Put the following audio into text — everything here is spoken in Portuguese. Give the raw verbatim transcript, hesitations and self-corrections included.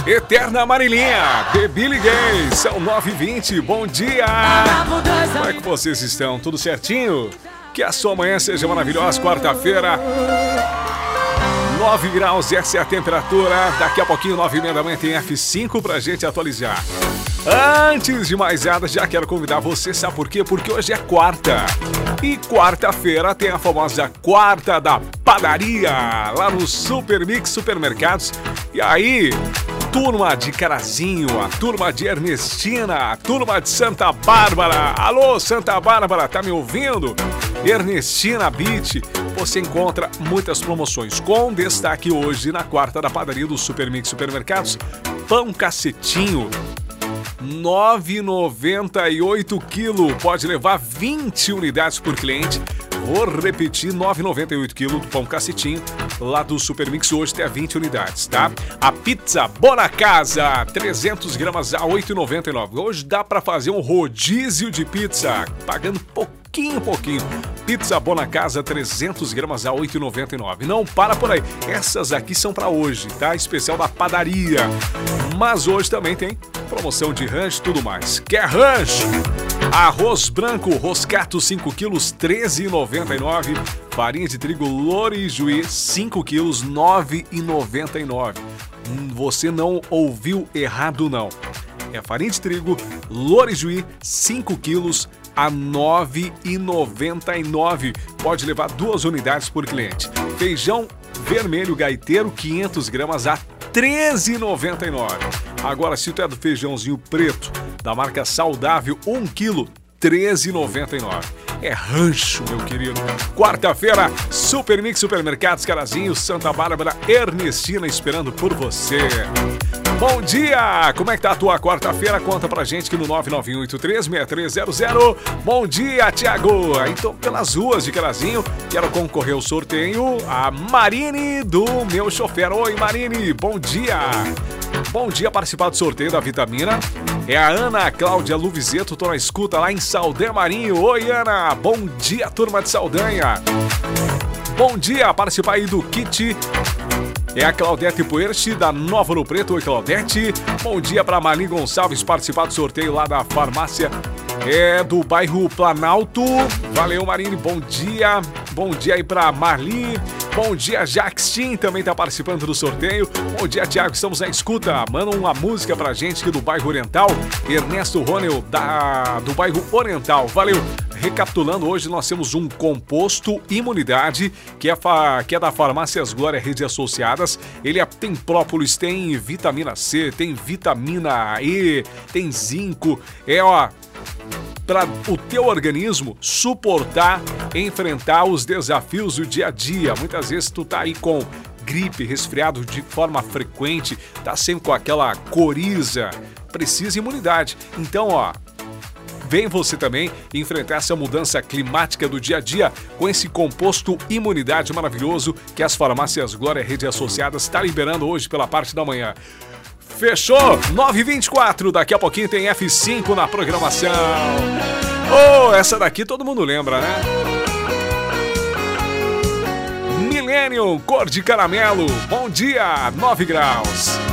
Eterna Marilinha, The Billy Gay, são nove e vinte, bom dia! Como é que vocês estão? Tudo certinho? Que a sua manhã seja maravilhosa, quarta-feira, nove graus, essa é a temperatura. Daqui a pouquinho, nove e meia da manhã, tem F cinco pra gente atualizar. Antes de mais nada, já quero convidar você, sabe por quê? Porque hoje é quarta. E quarta-feira tem a famosa quarta da padaria, lá no Super Mix Supermercados. E aí, turma de Carazinho, a turma de Ernestina, a turma de Santa Bárbara. Alô, Santa Bárbara, tá me ouvindo? Ernestina Beach, você encontra muitas promoções, com destaque hoje na quarta da padaria do Super Mix Supermercados, pão cacetinho, nove reais e noventa e oito quilos, pode levar vinte unidades por cliente. Vou repetir, nove reais e noventa e oito quilos do pão cacetinho, lá do Super Mix hoje tem vinte unidades, tá? A pizza Bona Casa, trezentos gramas a oito reais e noventa e nove. Hoje dá pra fazer um rodízio de pizza, pagando pouquinho, pouquinho. Pizza Bona Casa, trezentos gramas a oito reais e noventa e nove. Não para por aí, essas aqui são pra hoje, tá? Especial da padaria. Mas hoje também tem promoção de rancho e tudo mais. Quer rancho? Arroz branco, Roscato cinco quilos, treze reais e noventa e nove. Farinha de trigo Lorijuí, cinco quilos, nove reais e noventa e nove. Você não ouviu errado, não. É farinha de trigo Lorijuí, cinco quilos, a nove reais e noventa e nove. Pode levar duas unidades por cliente. Feijão vermelho gaiteiro, quinhentos gramas, a treze reais e noventa e nove. Agora, se tu é do feijãozinho preto, da marca Saudável, um quilo, treze reais e noventa e nove. É rancho, meu querido. Quarta-feira, Super Mix Supermercados Carazinho, Santa Bárbara, Ernestina esperando por você. Bom dia! Como é que tá a tua quarta-feira? Conta pra gente que no nove nove um oito três seis três zero zero. Bom dia, Thiago! Aí tô pelas ruas de Carazinho, quero concorrer ao sorteio. A Marine do Meu Chofer. Oi, Marine, bom dia! Bom dia, participar do sorteio da vitamina. É a Ana Cláudia Luvizeto, tô na escuta lá em Saldanha Marinho. Oi, Ana! Bom dia, turma de Saldanha! Bom dia, participar aí do kit. É a Claudete Puerchi, da Nova Ouro Preto. Oi, Claudete. Bom dia para Marli Gonçalves, participar do sorteio lá da farmácia é do bairro Planalto. Valeu, Marine, bom dia. Bom dia aí para Marli. Bom dia, Jaxtin, também tá participando do sorteio. Bom dia, Thiago, estamos na escuta. Manda uma música pra gente aqui do bairro Oriental. Ernesto Ronel, da, do bairro Oriental. Valeu. Recapitulando, hoje nós temos um composto imunidade, que é, fa... que é da Farmácias Glória Rede Associadas. Ele é... tem própolis, tem vitamina C, tem vitamina E, tem zinco. É, ó, para o teu organismo suportar, enfrentar os desafios do dia a dia. Muitas vezes tu tá aí com gripe, resfriado de forma frequente, tá sempre com aquela coriza, precisa imunidade. Então, ó, vem você também enfrentar essa mudança climática do dia a dia com esse composto imunidade maravilhoso que as Farmácias Glória Rede Associadas está liberando hoje pela parte da manhã. Fechou? nove e vinte e quatro, daqui a pouquinho tem F cinco na programação. Oh, essa daqui todo mundo lembra, né? Millennium, cor de caramelo. Bom dia, nove graus.